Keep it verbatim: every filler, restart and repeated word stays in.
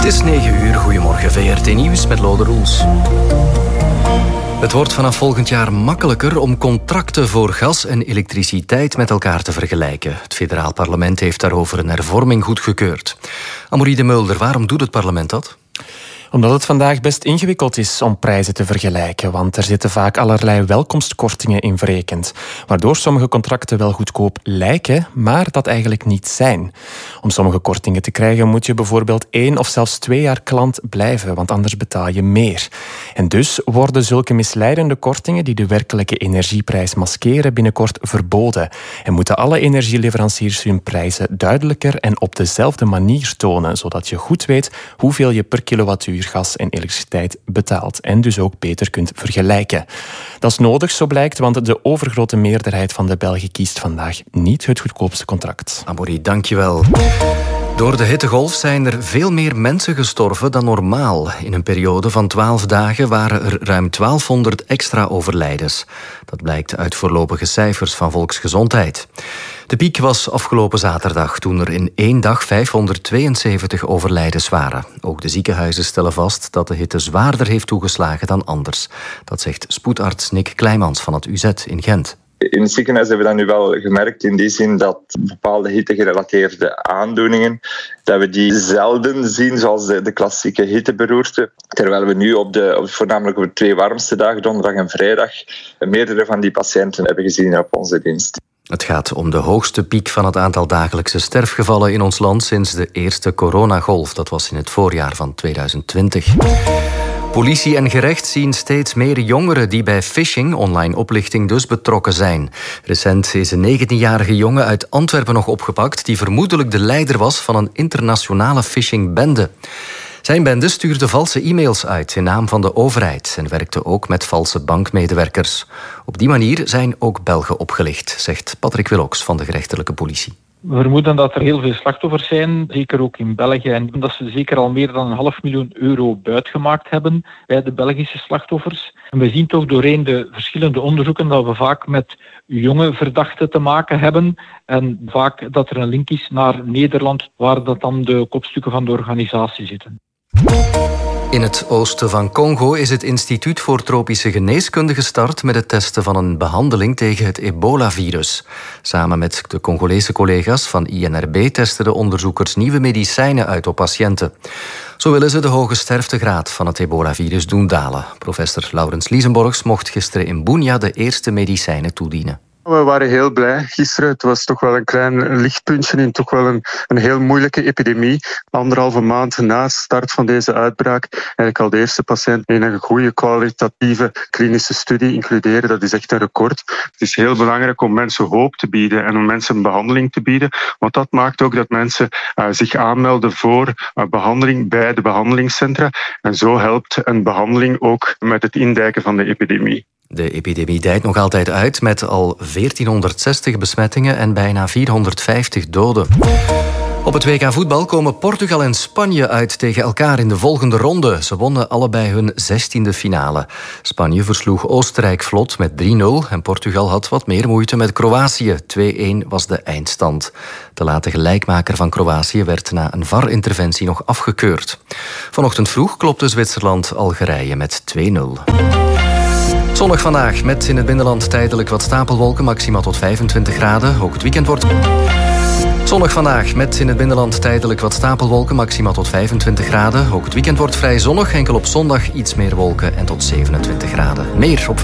is negen uur, goedemorgen. V R T Nieuws met Lode Roels. Het wordt vanaf volgend jaar makkelijker om contracten voor gas en elektriciteit met elkaar te vergelijken. Het federaal parlement heeft daarover een hervorming goedgekeurd. Amorie de Mulder, waarom doet het parlement dat? Omdat het vandaag best ingewikkeld is om prijzen te vergelijken, want er zitten vaak allerlei welkomstkortingen in verrekend, waardoor sommige contracten wel goedkoop lijken, maar dat eigenlijk niet zijn. Om sommige kortingen te krijgen moet je bijvoorbeeld één of zelfs twee jaar klant blijven, want anders betaal je meer. En dus worden zulke misleidende kortingen die de werkelijke energieprijs maskeren binnenkort verboden. En moeten alle energieleveranciers hun prijzen duidelijker en op dezelfde manier tonen, zodat je goed weet hoeveel je per kilowattuur gas en elektriciteit betaalt en dus ook beter kunt vergelijken. Dat is nodig, zo blijkt, want de overgrote meerderheid van de Belgen kiest vandaag niet het goedkoopste contract. Amorie, dankjewel. Door de hittegolf zijn er veel meer mensen gestorven dan normaal. In een periode van twaalf dagen waren er ruim twaalfhonderd extra overlijdens. Dat blijkt uit voorlopige cijfers van Volksgezondheid. De piek was afgelopen zaterdag, toen er in één dag vijfhonderdtweeënzeventig overlijdens waren. Ook de ziekenhuizen stellen vast dat de hitte zwaarder heeft toegeslagen dan anders. Dat zegt spoedarts Nick Kleijmans van het U Z in Gent. In het ziekenhuis hebben we dat nu wel gemerkt, in die zin dat bepaalde hittegerelateerde aandoeningen, dat we die zelden zien, zoals de, de klassieke hitteberoerte. Terwijl we nu op de, op, voornamelijk op de twee warmste dagen, donderdag en vrijdag, meerdere van die patiënten hebben gezien op onze dienst. Het gaat om de hoogste piek van het aantal dagelijkse sterfgevallen in ons land sinds de eerste coronagolf. Dat was in het voorjaar van tweeduizend twintig. Politie en gerecht zien steeds meer jongeren die bij phishing, online oplichting dus, betrokken zijn. Recent is een negentienjarige jongen uit Antwerpen nog opgepakt die vermoedelijk de leider was van een internationale phishingbende. Zijn bende stuurde valse e-mails uit in naam van de overheid en werkte ook met valse bankmedewerkers. Op die manier zijn ook Belgen opgelicht, zegt Patrick Willox van de gerechtelijke politie. We vermoeden dat er heel veel slachtoffers zijn, zeker ook in België. En dat ze zeker al meer dan een half miljoen euro buitgemaakt hebben bij de Belgische slachtoffers. En we zien toch doorheen de verschillende onderzoeken dat we vaak met jonge verdachten te maken hebben. En vaak dat er een link is naar Nederland, waar dat dan de kopstukken van de organisatie zitten. In het oosten van Congo is het Instituut voor Tropische Geneeskunde gestart met het testen van een behandeling tegen het ebola-virus. Samen met de Congolese collega's van I N R B testen de onderzoekers nieuwe medicijnen uit op patiënten. Zo willen ze de hoge sterftegraad van het ebola-virus doen dalen. Professor Laurens Liesenborgs mocht gisteren in Bunia de eerste medicijnen toedienen. We waren heel blij gisteren. Het was toch wel een klein lichtpuntje in toch wel een, een heel moeilijke epidemie. Anderhalve maand na start van deze uitbraak eigenlijk al de eerste patiënt in een goede kwalitatieve klinische studie includeren. Dat is echt een record. Het is heel belangrijk om mensen hoop te bieden en om mensen een behandeling te bieden. Want dat maakt ook dat mensen uh, zich aanmelden voor uh, behandeling bij de behandelingscentra. En zo helpt een behandeling ook met het indijken van de epidemie. De epidemie dijt nog altijd uit met al veertienhonderdzestig besmettingen en bijna vierhonderdvijftig doden. Op het W K voetbal komen Portugal en Spanje uit tegen elkaar in de volgende ronde. Ze wonnen allebei hun zestiende finale. Spanje versloeg Oostenrijk vlot met drie nul en Portugal had wat meer moeite met Kroatië. twee-een was de eindstand. De late gelijkmaker van Kroatië werd na een V A R-interventie nog afgekeurd. Vanochtend vroeg klopte Zwitserland Algerije met twee nul. Zonnig vandaag, met in het binnenland tijdelijk wat stapelwolken, maximaal tot vijfentwintig graden. Ook het weekend wordt... Zonnig vandaag, met in het binnenland tijdelijk wat stapelwolken, maximaal tot vijfentwintig graden. Ook het weekend wordt vrij zonnig, enkel op zondag iets meer wolken en tot zevenentwintig graden. Meer op